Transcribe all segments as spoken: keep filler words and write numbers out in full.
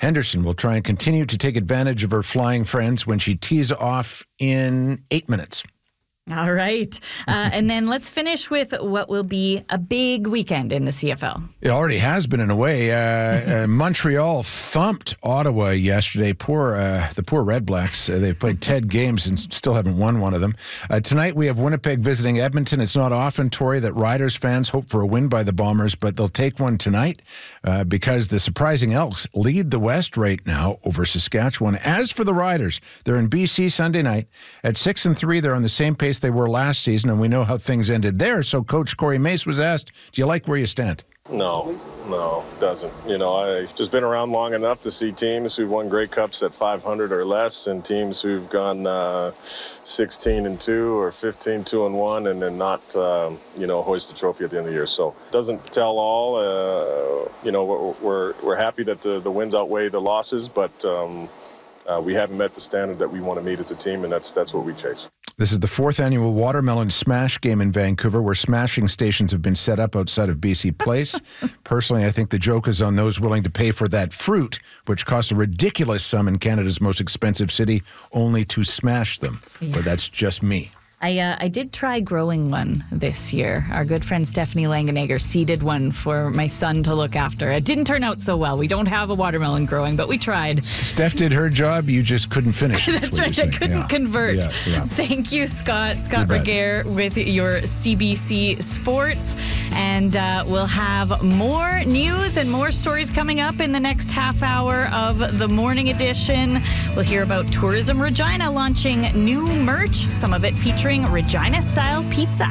Henderson will try and continue to take advantage of her flying friends when she tees off in eight minutes. All right. Uh, and then let's finish with what will be a big weekend in the C F L. It already has been in a way. Uh, uh, Montreal thumped Ottawa yesterday. Poor uh, the poor Red Blacks. Uh, they've played ten games and still haven't won one of them. Uh, tonight we have Winnipeg visiting Edmonton. It's not often, Tori, that Riders fans hope for a win by the Bombers, but they'll take one tonight uh, because the surprising Elks lead the West right now over Saskatchewan. As for the Riders, they're in B C Sunday night. At six and three, they're on the same pace they were last season, and we know how things ended there. So Coach Corey Mace was asked, do you like where you stand? No, no, doesn't. You know, I've just been around long enough to see teams who've won Grey Cups at five hundred or less, and teams who've gone uh, sixteen and two or fifteen two and one, and then not, um, you know, hoist the trophy at the end of the year. So doesn't tell all. Uh, you know, we're, we're we're happy that the the wins outweigh the losses, but um, uh, we haven't met the standard that we want to meet as a team, and that's that's what we chase. This is the fourth annual Watermelon Smash game in Vancouver, where smashing stations have been set up outside of B C Place. Personally, I think the joke is on those willing to pay for that fruit, which costs a ridiculous sum in Canada's most expensive city, only to smash them. Yeah. But that's just me. I uh, I did try growing one this year. Our good friend Stephanie Langenegger seeded one for my son to look after. It didn't turn out so well. We don't have a watermelon growing, but we tried. Steph did her job. You just couldn't finish. That's, That's right. I couldn't yeah. convert. Yeah, yeah. Thank you, Scott. Scott Regehr with your C B C Sports. And uh, we'll have more news and more stories coming up in the next half hour of the morning edition. We'll hear about Tourism Regina launching new merch, some of it featuring Regina-style pizza.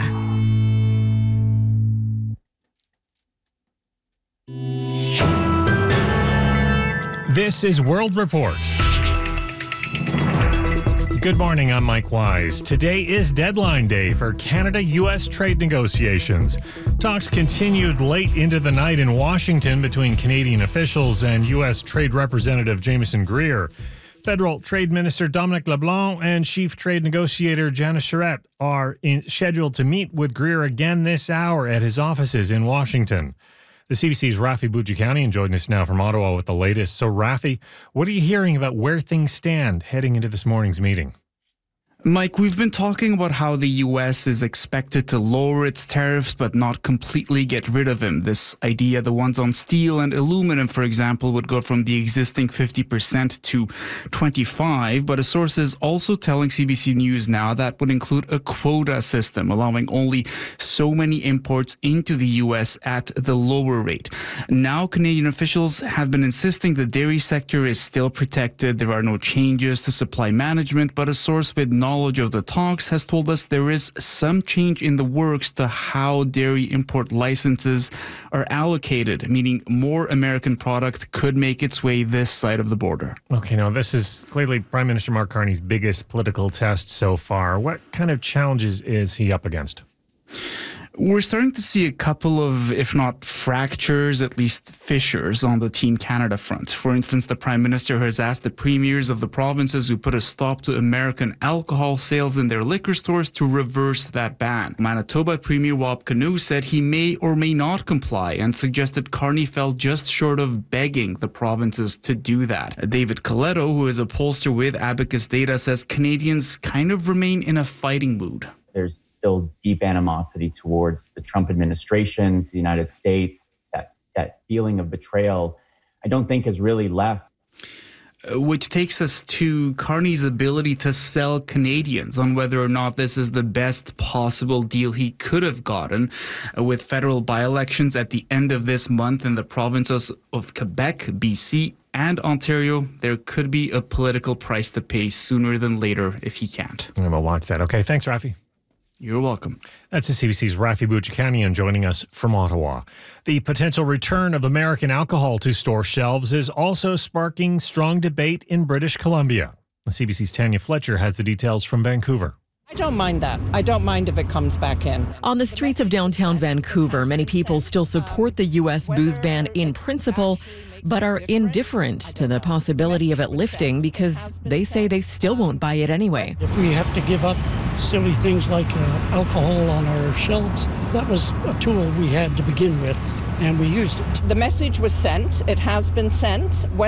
This is World Report. Good morning, I'm Mike Wise. Today is deadline day for Canada-U S trade negotiations. Talks continued late into the night in Washington between Canadian officials and U S Trade Representative Jameson Greer. Federal Trade Minister Dominic LeBlanc and Chief Trade Negotiator Janice Charette are in, scheduled to meet with Greer again this hour at his offices in Washington. The C B C's Rafi Boudjikanian joining us now from Ottawa with the latest. So, Rafi, what are you hearing about where things stand heading into this morning's meeting? Mike, we've been talking about how the U S is expected to lower its tariffs but not completely get rid of them. This idea, the ones on steel and aluminum, for example, would go from the existing fifty percent to twenty-five, but a source is also telling C B C News now that would include a quota system, allowing only so many imports into the U S at the lower rate. Now, Canadian officials have been insisting the dairy sector is still protected. There are no changes to supply management, but a source with knowledge knowledge of the talks has told us there is some change in the works to how dairy import licenses are allocated, meaning more American product could make its way this side of the border. Okay, now this is clearly Prime Minister Mark Carney's biggest political test so far. What kind of challenges is he up against? We're starting to see a couple of, if not fractures, at least fissures on the Team Canada front. For instance, the Prime Minister has asked the premiers of the provinces who put a stop to American alcohol sales in their liquor stores to reverse that ban. Manitoba Premier Wab Kinew said he may or may not comply and suggested Carney fell just short of begging the provinces to do that. David Coletto, who is a pollster with Abacus Data, says Canadians kind of remain in a fighting mood. There's still deep animosity towards the Trump administration, to the United States. That that feeling of betrayal, I don't think has really left. Uh, which takes us to Carney's ability to sell Canadians on whether or not this is the best possible deal he could have gotten. Uh, with federal by-elections at the end of this month in the provinces of Quebec, B C, and Ontario, there could be a political price to pay sooner than later if he can't. I'm going to watch that. Okay, thanks, Rafi. You're welcome. That's the C B C's Rafi Boudjikanian joining us from Ottawa. The potential return of American alcohol to store shelves is also sparking strong debate in British Columbia. The C B C's Tanya Fletcher has the details from Vancouver. I don't mind that. I don't mind if it comes back in. On the streets of downtown Vancouver, many people still support the U S booze ban in principle, but are indifferent to the possibility of it lifting because they say they still won't buy it anyway. If we have to give up silly things like uh, alcohol on our shelves, that was a tool we had to begin with, and we used it. The message was sent. It has been sent. Whether